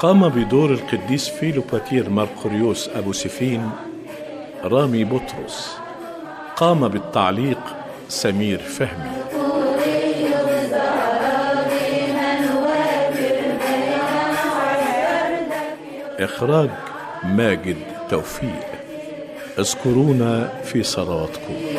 قام بدور القديس فيلوباتير مرقريوس أبو سفين رامي بطرس. قام بالتعليق سمير فهمي. إخراج ماجد توفيق. اذكرونا في صلواتكم.